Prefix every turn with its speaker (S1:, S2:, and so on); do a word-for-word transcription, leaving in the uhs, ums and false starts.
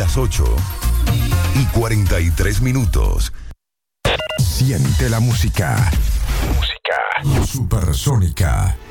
S1: las ocho y cuarenta y tres minutos.
S2: Siente la música. Música supersónica.